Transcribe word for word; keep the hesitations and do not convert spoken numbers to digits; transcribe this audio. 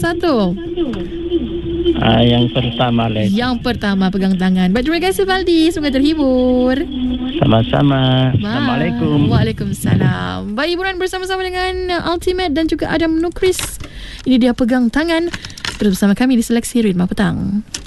satu? Uh, yang pertama Les. Yang pertama, pegang tangan. Baik, terima kasih Valdi. Semoga terhibur. Sama-sama. Bye. Assalamualaikum. Waalaikumsalam. Baik, hiburan bersama-sama dengan Ultimate dan juga Adam Nukris. Ini dia pegang tangan. Terus bersama kami di Seleksi Ritma Petang.